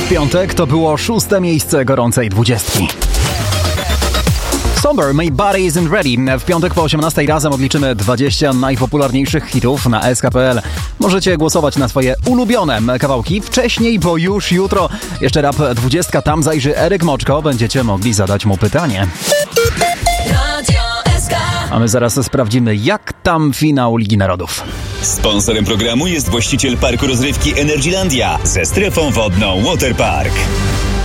W piątek to było 6. miejsce gorącej 20. Somber, My Body Isn't Ready. W piątek po 18 razem odliczymy 20 najpopularniejszych hitów na SK.pl. Możecie głosować na swoje ulubione kawałki wcześniej, bo już jutro jeszcze rap 20, tam zajrzy Eryk Moczko. Będziecie mogli zadać mu pytanie. A my zaraz sprawdzimy, jak tam finał Ligi Narodów. Sponsorem programu jest właściciel parku rozrywki Energylandia ze strefą wodną Waterpark.